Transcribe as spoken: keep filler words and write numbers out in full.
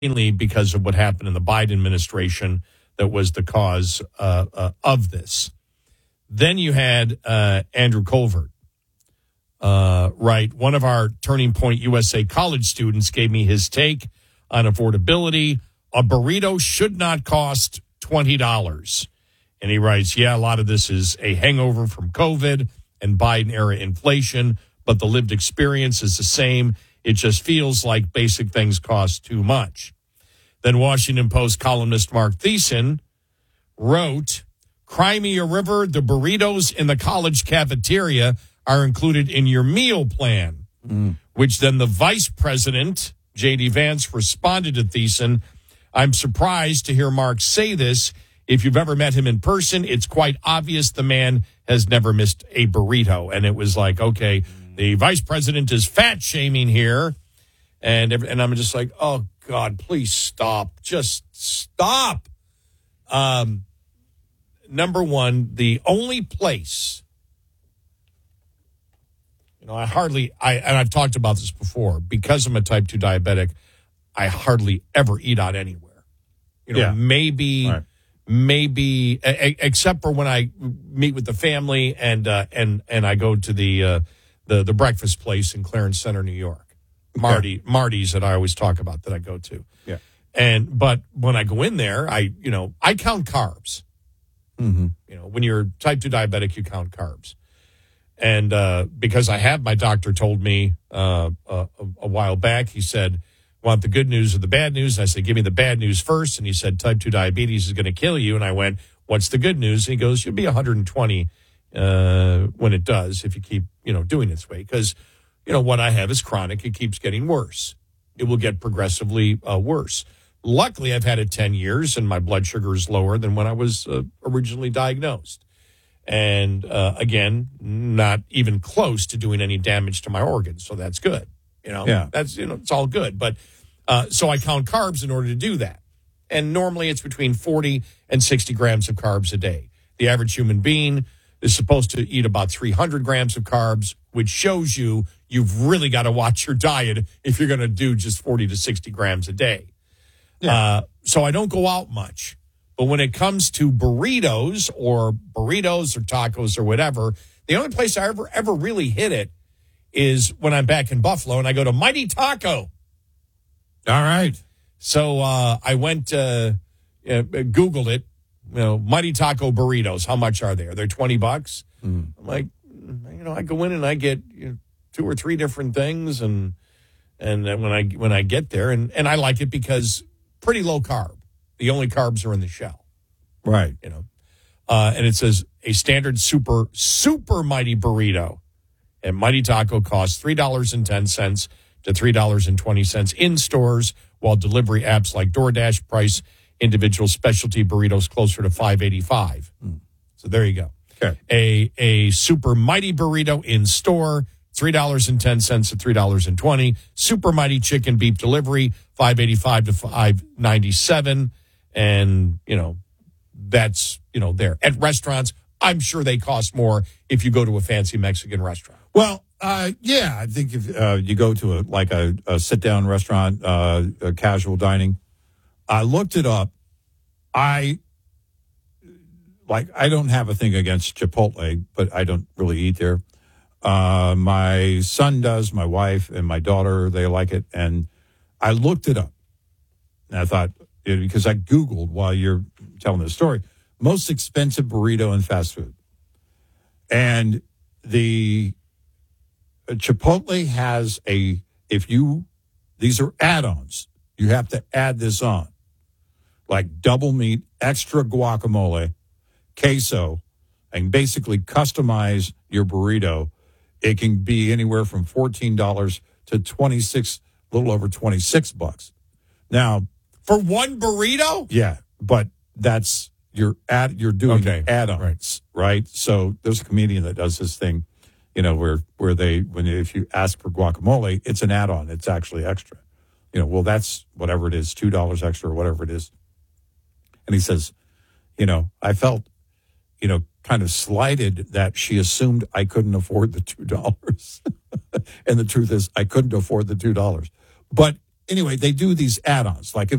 mainly because of what happened in the Biden administration that was the cause uh, uh, of this. Then you had uh, Andrew Colvert, uh, right? One of our Turning Point U S A college students gave me his take on affordability. A burrito should not cost twenty dollars. And he writes, yeah, a lot of this is a hangover from COVID and Biden-era inflation, but the lived experience is the same. It just feels like basic things cost too much. Then Washington Post columnist Mark Thiessen wrote, Crimea River, the burritos in the college cafeteria are included in your meal plan, mm. which then the vice president, J D. Vance, responded to Thiessen. I'm surprised to hear Mark say this. If you've ever met him in person, it's quite obvious the man has never missed a burrito. And it was like, okay, the vice president is fat shaming here. And, and I'm just like, oh, God, please stop. Just stop. Um, number one, the only place, you know, I hardly, I and I've talked about this before, because I'm a type two diabetic, I hardly ever eat out anywhere. You know, yeah. maybe, right. maybe, a, except for when I meet with the family and uh, and and I go to the uh, the the breakfast place in Clarence Center, New York. Marty, okay. Marty's that I always talk about that I go to. Yeah. And, but when I go in there, I, you know, I count carbs. Mm-hmm. You know, when you're type two diabetic, you count carbs. And, uh, because I have, my doctor told me, uh, a, a while back, he said, want the good news or the bad news? And I said, give me the bad news first. And he said, type two diabetes is going to kill you. And I went, what's the good news? And he goes, you'll be one hundred twenty, uh, when it does, if you keep, you know, doing it this way. Because, you know, what I have is chronic. It keeps getting worse. It will get progressively uh, worse. Luckily, I've had it ten years, and my blood sugar is lower than when I was uh, originally diagnosed. And, uh, again, not even close to doing any damage to my organs, so that's good. You know, yeah. that's, you know, it's all good. But uh, so I count carbs in order to do that. And normally it's between forty and sixty grams of carbs a day. The average human being is supposed to eat about three hundred grams of carbs, which shows you you've really got to watch your diet if you're going to do just forty to sixty grams a day. Yeah. Uh, so I don't go out much. But when it comes to burritos or burritos or tacos or whatever, the only place I ever, ever really hit it is when I'm back in Buffalo and I go to Mighty Taco. All right. So uh, I went, uh, uh, Googled it. You know, Mighty Taco burritos, how much are they? Are they twenty bucks? Mm. I'm like, you know, I go in and I get you know, two or three different things. And and then when I when I get there, and, and I like it because pretty low carb. The only carbs are in the shell. Right. You know, uh, and it says a standard super, super Mighty burrito at Mighty Taco costs three dollars and ten cents to three dollars and twenty cents in stores, while delivery apps like DoorDash price individual specialty burritos closer to five eighty-five. Mm. So there you go. Okay. A a super Mighty burrito in store, three dollars and ten cents to three dollars and twenty cents. Super Mighty chicken beef delivery, five eighty-five to five ninety-seven. And, you know, that's, you know, there. At restaurants, I'm sure they cost more if you go to a fancy Mexican restaurant. Well, uh, yeah, I think if uh, you go to a like a, a sit-down restaurant, uh, a casual dining, I looked it up. I like. I don't have a thing against Chipotle, but I don't really eat there. Uh, my son does. My wife and my daughter, they like it. And I looked it up. And I thought, because I Googled while you're telling the story, most expensive burrito in fast food. And the uh, Chipotle has a, if you, these are add-ons. You have to add this on. Like double meat, extra guacamole, queso, and basically customize your burrito. It can be anywhere from fourteen dollars to twenty-six, a little over twenty-six bucks. Now, for one burrito? Yeah, but that's you're add you're doing okay. add-ons, right. right? So there's a comedian that does this thing, you know, where where they when if you ask for guacamole, it's an add-on. It's actually extra. You know, well, that's whatever it is, two dollars extra or whatever it is. And he says, you know, I felt, you know, kind of slighted that she assumed I couldn't afford the two dollars. And the truth is, I couldn't afford the two dollars. But anyway, they do these add-ons. Like if